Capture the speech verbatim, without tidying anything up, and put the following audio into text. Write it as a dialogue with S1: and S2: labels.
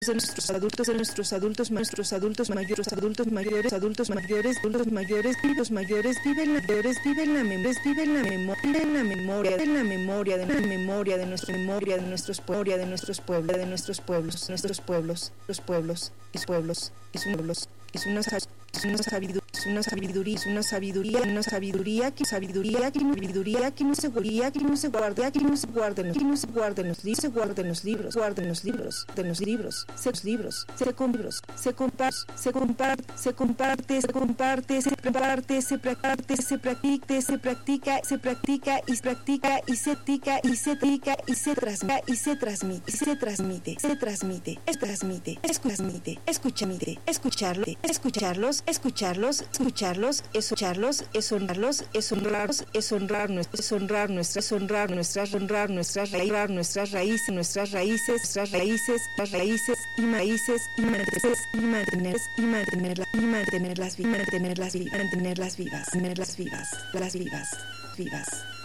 S1: de nuestros adultos, de nuestros adultos, nuestros adultos mayores, adultos mayores, adultos mayores, adultos mayores, vivos mayores, viven la mayores, viven la memoria, viven la memoria, viven la memoria, viven la memoria de la memoria de nuestra memoria de nuestros pueblos, de nuestros pueblos, de nuestros pueblos, nuestros pueblos, los pueblos, es pueblos, es un pueblos, es una es una sabiduría, es una sabiduría, es una sabiduría, una sabiduría, que sabiduría, que sabiduría, que no se guarda, que no se guarda, que no se guarden, que no se guarden los libros, se guarden los libros, guarden los libros, de los libros, se los libros, se con libros, se comparte, se comparte, se comparte, se comparte, se comparte, se practica, se practica, se practica, se practica y se practica y se tica y se tica y se transmite y se transmite, y se transmite, se transmite, es transmite, es transmite, escuchamite, escucharlo, escucharlos, escucharlos, escucharlos, escucharlos, es honrarlos, es honrarlos, es honrar es honrar nuestras, honrar nuestras, honrar nuestras, honrar nuestras raíces, nuestras raíces, nuestras raíces, las raíces y raíces y mantener y mantener y mantenerlas y mantenerlas vivas, mantenerlas vivas, mantenerlas vivas, mantenerlas vivas, las vivas, vivas.